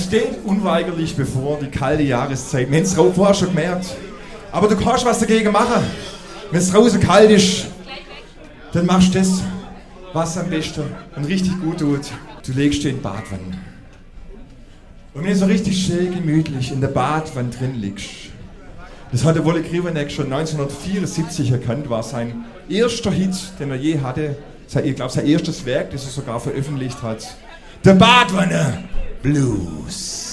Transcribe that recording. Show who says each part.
Speaker 1: steht unweigerlich bevor, die kalte Jahreszeit. Wir haben es vorher schon gemerkt. Aber du kannst was dagegen machen. Wenn es draußen kalt ist, dann machst du das, was am besten und richtig gut tut. Du legst dich in die Badwanne. Und wenn du so richtig schön gemütlich in der Badwanne drin liegst, das hat der Wolle Krivonek schon 1974 erkannt, war sein erster Hit, den er je hatte. Ich glaube, sein erstes Werk, das er sogar veröffentlicht hat. Der Badwanne Blues.